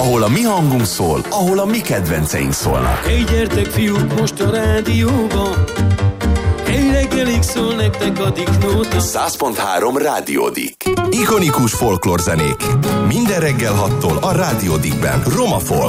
ahol a mi hangunk szól, ahol a mi kedvenceink szólnak. Hey, gyertek fiúk, most a rádióba, hey, reggelig szól nektek a Dicknóta. 100.3 Rádió Dick. Ikonikus folklórzenék. Minden reggel 6-tól a Rádió Dickben. Roma Folk.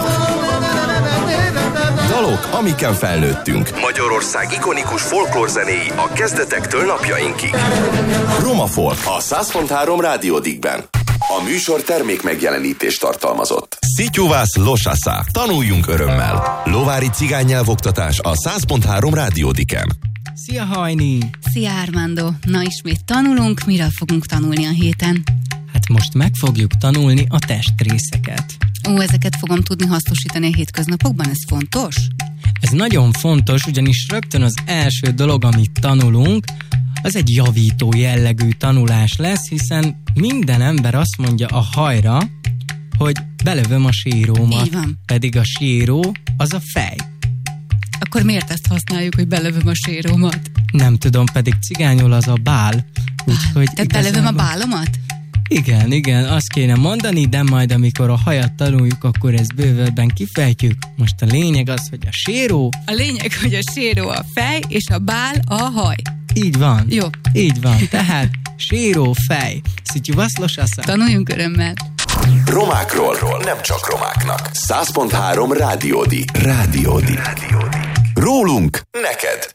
Dalok, amiken felnőttünk. Magyarország ikonikus folklórzenéi a kezdetektől napjainkig. Roma Folk a 100.3 Rádió Dickben. A műsor termék megjelenítést tartalmazott. Szityuvász Losasa. Tanuljunk örömmel. Lovári cigánynyelvoktatás a 100.3 Rádió Dicken. Szia Hajni! Szia Armando! Na ismét tanulunk, miről fogunk tanulni a héten? Hát most meg fogjuk tanulni a testrészeket. Ezeket fogom tudni hasznosítani a hétköznapokban, ez fontos? Ez nagyon fontos, ugyanis rögtön az első dolog, amit tanulunk, az egy javító jellegű tanulás lesz, hiszen minden ember azt mondja a hajra, hogy belövöm a sérómat. Így van. Pedig a séró az a fej. Akkor miért ezt használjuk, hogy belövöm a sérómat? Nem tudom, pedig cigányul az a bál. Úgyhogy tehát belövöm a bálomat? Igen, azt kéne mondani, de majd amikor a hajat tanuljuk, akkor ezt bővebben kifejtjük. Most a lényeg az, hogy a séró... A lényeg, hogy a séró a fej, és a bál a haj. Így van. Jó. Így van. Tehát séró, fej. Szityuvász Losasa. Tanuljunk örömmel. Romákról, nem csak romáknak. 100.3 Rádió Dick. Rádió Dick. Rólunk neked.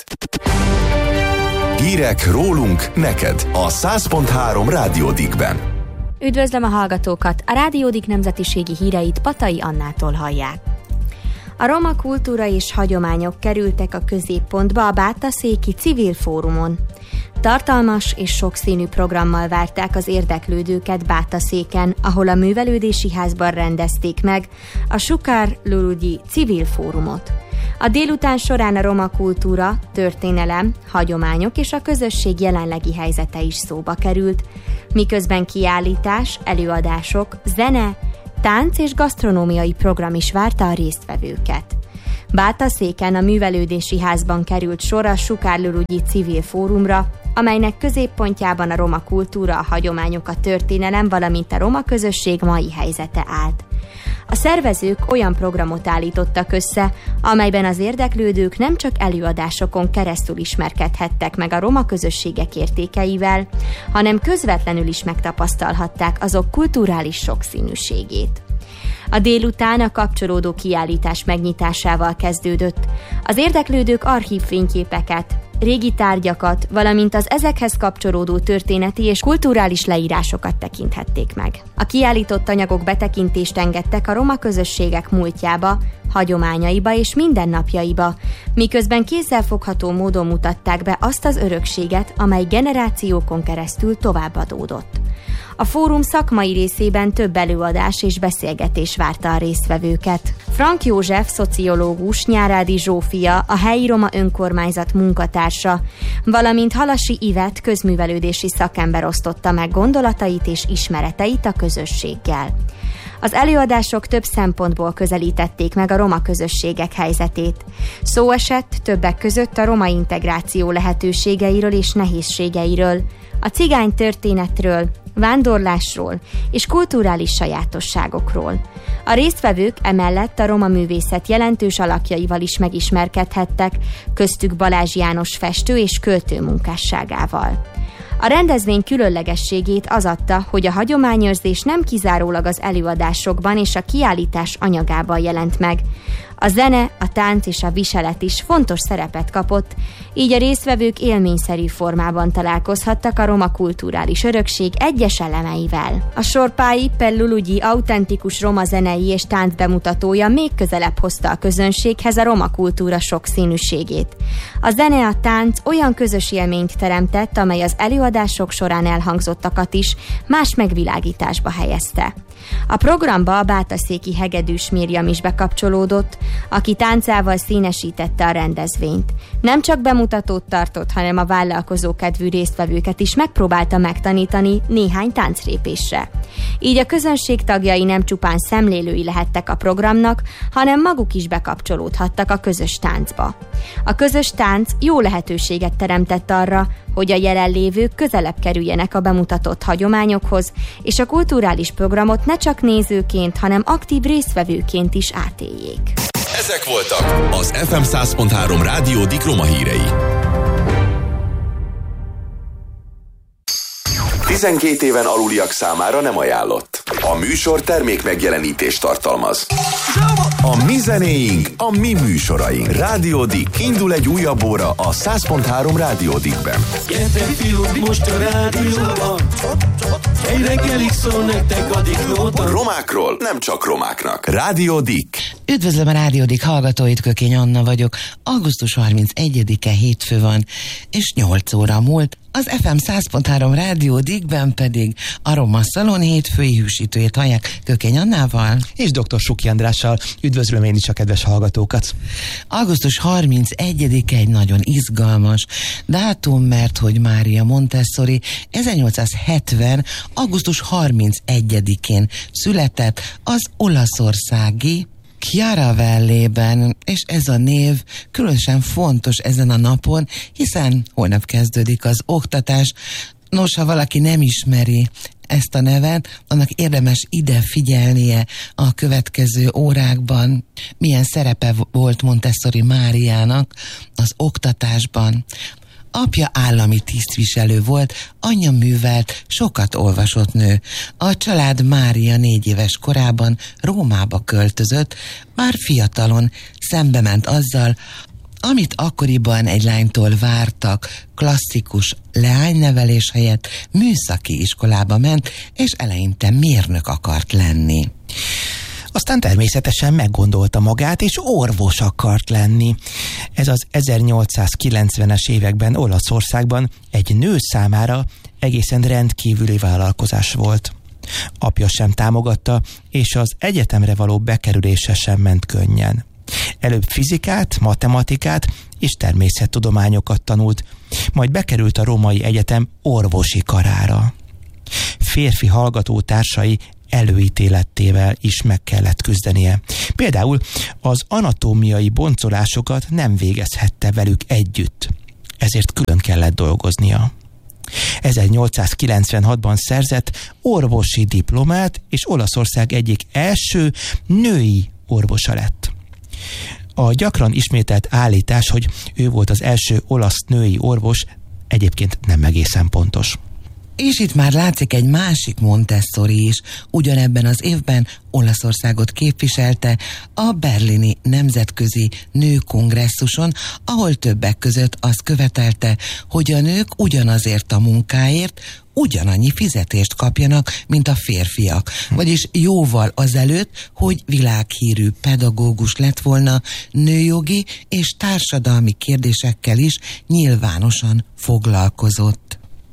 Hírek rólunk neked a 100.3 Rádió Dickben. Üdvözlöm a hallgatókat! A Rádió Dick nemzetiségi híreit Patai Annától hallják. A roma kultúra és hagyományok kerültek a középpontba a Bátaszéki Civil Fórumon. Tartalmas és sokszínű programmal várták az érdeklődőket Bátaszéken, ahol a művelődési házban rendezték meg a Sukár Lulugyi Civil Fórumot. A délután során a roma kultúra, történelem, hagyományok és a közösség jelenlegi helyzete is szóba került, miközben kiállítás, előadások, zene, tánc és gasztronómiai program is várta a résztvevőket. Bátaszéken a művelődési házban került sor a Sukár Lulugyi Civil Fórumra, amelynek középpontjában a roma kultúra, a hagyományok, a történelem, valamint a roma közösség mai helyzete állt. A szervezők olyan programot állítottak össze, amelyben az érdeklődők nem csak előadásokon keresztül ismerkedhettek meg a roma közösségek értékeivel, hanem közvetlenül is megtapasztalhatták azok kulturális sokszínűségét. A délután a kapcsolódó kiállítás megnyitásával kezdődött. Az érdeklődők archívfényképeket, régi tárgyakat, valamint az ezekhez kapcsolódó történeti és kulturális leírásokat tekinthették meg. A kiállított anyagok betekintést engedtek a roma közösségek múltjába, hagyományaiba és mindennapjaiba, miközben kézzelfogható módon mutatták be azt az örökséget, amely generációkon keresztül továbbadódott. A fórum szakmai részében több előadás és beszélgetés várta a résztvevőket. Frank József, szociológus, Nyárádi Zsófia, a helyi roma önkormányzat munkatársa, valamint Halasi Ivett közművelődési szakember osztotta meg gondolatait és ismereteit a közösséggel. Az előadások több szempontból közelítették meg a roma közösségek helyzetét. Szó esett többek között a roma integráció lehetőségeiről és nehézségeiről, a cigány történetről, vándorlásról és kulturális sajátosságokról. A résztvevők emellett a roma művészet jelentős alakjaival is megismerkedhettek, köztük Balázs János festő és költő munkásságával. A rendezvény különlegességét az adta, hogy a hagyományőrzés nem kizárólag az előadásokban és a kiállítás anyagában jelent meg. A zene, a tánc és a viselet is fontos szerepet kapott, így a résztvevők élményszerű formában találkozhattak a roma kulturális örökség egyes elemeivel. A Sorpái per Lulugyi autentikus roma zenei és tánc bemutatója még közelebb hozta a közönséghez a roma kultúra sokszínűségét. A zene, a tánc olyan közös élményt teremtett, amely az előadások során elhangzottakat is más megvilágításba helyezte. A programba a bátaszéki hegedűs Miriam is bekapcsolódott, aki táncával színesítette a rendezvényt. Nem csak bemutatót tartott, hanem a vállalkozókedvű résztvevőket is megpróbálta megtanítani néhány tánclépésre. Így a közönség tagjai nem csupán szemlélői lehettek a programnak, hanem maguk is bekapcsolódhattak a közös táncba. A közös tánc jó lehetőséget teremtett arra, hogy a jelenlévők közelebb kerüljenek a bemutatott hagyományokhoz, és a kulturális programot ne csak nézőként, hanem aktív résztvevőként is átéljék. Ezek voltak az FM 100.3 Rádió Dik Roma hírei. 12 éven aluliak számára nem ajánlott. A műsor termék megjelenítést tartalmaz. A mi zenéink, a mi műsoraink. Rádió Dik. Indul egy újabb óra a 100.3 Rádió Dikben. Gyertek fiúk, most a rádióban. Egy reggelig szól nektek a Diklóta. Romákról nem csak romáknak. Rádió Dik. Üdvözlöm a Rádió Dik hallgatóit, Kökény Anna vagyok. Augusztus 31-e hétfő van, és 8 óra múlt. Az FM 100.3 Rádió Dikben pedig a Roma Szalon hétfői hűsítőjét hallják Kökény Annával. És dr. Suki Andrással. Üdvözlöm én is a kedves hallgatókat. Augusztus 31-e egy nagyon izgalmas dátum, mert hogy Mária Montessori 1870. augusztus 31-én született az olaszországi Chiaravallében, és ez a név különösen fontos ezen a napon, hiszen holnap kezdődik az oktatás. Nos, ha valaki nem ismeri ezt a nevet, annak érdemes ide figyelnie a következő órákban, milyen szerepe volt Montessori Máriának az oktatásban. Apja állami tisztviselő volt, anyja művelt, sokat olvasott nő. A család Mária 4 éves korában Rómába költözött, már fiatalon szembe ment azzal, amit akkoriban egy lánytól vártak, klasszikus leánynevelés helyett műszaki iskolába ment, és eleinte mérnök akart lenni. Aztán természetesen meggondolta magát, és orvos akart lenni. Ez az 1890-es években Olaszországban egy nő számára egészen rendkívüli vállalkozás volt. Apja sem támogatta, és az egyetemre való bekerülése sem ment könnyen. Előbb fizikát, matematikát és természettudományokat tanult, majd bekerült a Római Egyetem orvosi karára. Férfi hallgatótársai előítélettével is meg kellett küzdenie. Például az anatómiai boncolásokat nem végezhette velük együtt, ezért külön kellett dolgoznia. 1896-ban szerzett orvosi diplomát, és Olaszország egyik első női orvosa lett. A gyakran ismételt állítás, hogy ő volt az első olasz női orvos, egyébként nem egészen pontos. És itt már látszik egy másik Montessori is. Ugyanebben az évben Olaszországot képviselte a berlini nemzetközi nőkongresszuson, ahol többek között azt követelte, hogy a nők ugyanazért a munkáért ugyanannyi fizetést kapjanak, mint a férfiak. Vagyis jóval azelőtt, hogy világhírű pedagógus lett volna, nőjogi és társadalmi kérdésekkel is nyilvánosan foglalkozott.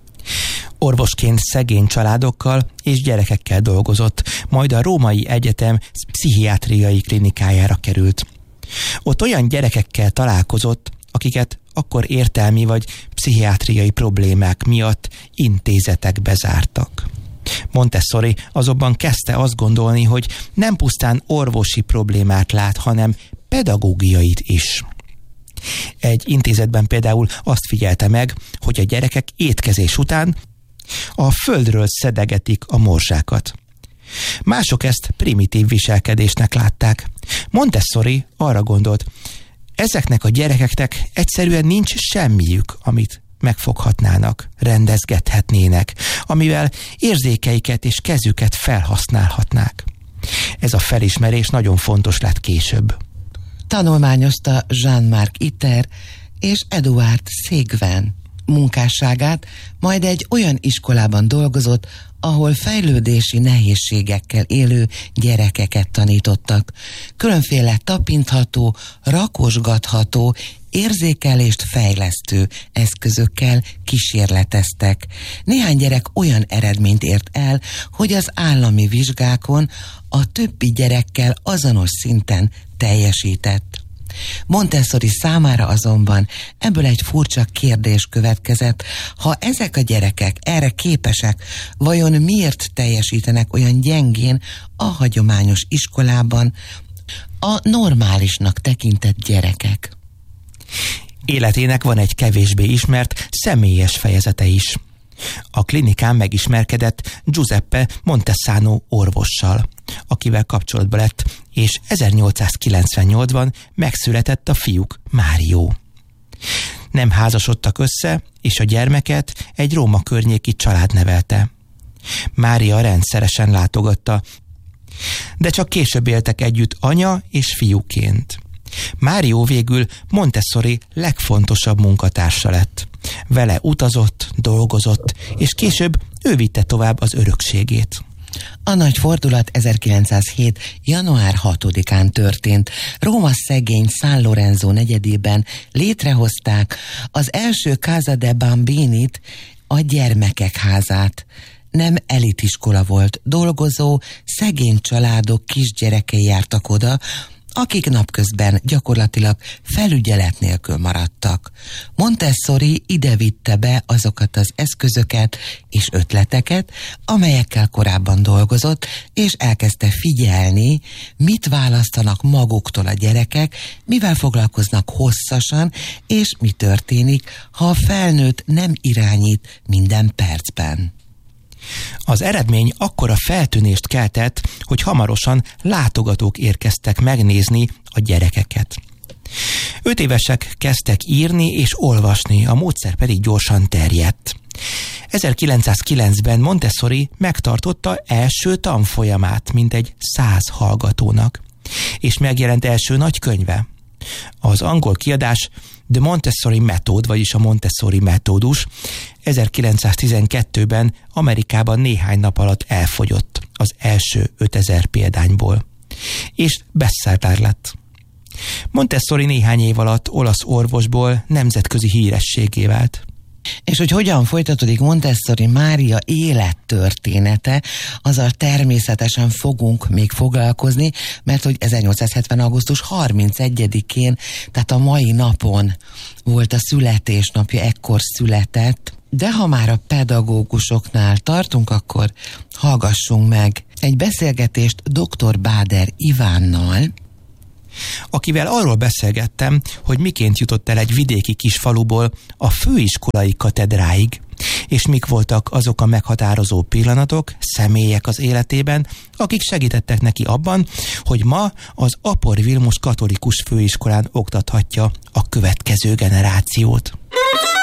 Orvosként szegény családokkal és gyerekekkel dolgozott, majd a Római Egyetem pszichiátriai klinikájára került. Ott olyan gyerekekkel találkozott, akiket akkor értelmi vagy pszichiátriai problémák miatt intézetekbe zártak. Montessori azonban kezdte azt gondolni, hogy nem pusztán orvosi problémát lát, hanem pedagógiait is. Egy intézetben például azt figyelte meg, hogy a gyerekek étkezés után a földről szedegetik a morzsákat. Mások ezt primitív viselkedésnek látták. Montessori arra gondolt, ezeknek a gyerekeknek egyszerűen nincs semmiük, amit megfoghatnának, rendezgethetnének, amivel érzékeiket és kezüket felhasználhatnák. Ez a felismerés nagyon fontos lett később. Tanulmányozta Jean-Marc Iter és Eduard Ségven munkásságát, majd egy olyan iskolában dolgozott, ahol fejlődési nehézségekkel élő gyerekeket tanítottak. Különféle tapintható, rakosgatható, érzékelést fejlesztő eszközökkel kísérleteztek. Néhány gyerek olyan eredményt ért el, hogy az állami vizsgákon a többi gyerekkel azonos szinten teljesített. Montessori számára azonban ebből egy furcsa kérdés következett: ha ezek a gyerekek erre képesek, vajon miért teljesítenek olyan gyengén a hagyományos iskolában a normálisnak tekintett gyerekek? Életének van egy kevésbé ismert, személyes fejezete is. A klinikán megismerkedett Giuseppe Montesano orvossal, akivel kapcsolatba lett, és 1898-ban megszületett a fiuk, Mário. Nem házasodtak össze, és a gyermeket egy Róma környéki család nevelte. Mária rendszeresen látogatta, de csak később éltek együtt anya és fiúként. Mário végül Montessori legfontosabb munkatársa lett. Vele utazott, dolgozott, és később ő vitte tovább az örökségét. A nagy fordulat 1907. január 6-án történt. Róma szegény San Lorenzo negyedében létrehozták az első Casa de Bambinit, a gyermekek házát. Nem elitiskola volt, dolgozó, szegény családok kisgyerekei jártak oda, akik napközben gyakorlatilag felügyelet nélkül maradtak. Montessori ide vitte be azokat az eszközöket és ötleteket, amelyekkel korábban dolgozott, és elkezdte figyelni, mit választanak maguktól a gyerekek, mivel foglalkoznak hosszasan, és mi történik, ha a felnőtt nem irányít minden percben. Az eredmény akkora feltűnést keltett, hogy hamarosan látogatók érkeztek megnézni a gyerekeket. 5 évesek kezdtek írni és olvasni, a módszer pedig gyorsan terjedt. 1909-ben Montessori megtartotta első tanfolyamát mintegy 100 hallgatónak, és megjelent első nagy könyve. Az angol kiadás The Montessori Method, vagyis a Montessori metódus 1912-ben Amerikában néhány nap alatt elfogyott az első 5000 példányból, és bestseller lett. Montessori néhány év alatt olasz orvosból nemzetközi hírességé vált. És hogy hogyan folytatódik Montessori Mária élettörténete, azzal természetesen fogunk még foglalkozni, mert hogy 1870. augusztus 31-én, tehát a mai napon volt a születésnapja, ekkor született, de ha már a pedagógusoknál tartunk, akkor hallgassunk meg egy beszélgetést dr. Báder Ivánnal, akivel arról beszélgettem, hogy miként jutott el egy vidéki kis faluból a főiskolai katedráig, és mik voltak azok a meghatározó pillanatok, személyek az életében, akik segítettek neki abban, hogy ma az Apor Vilmos katolikus főiskolán oktathatja a következő generációt.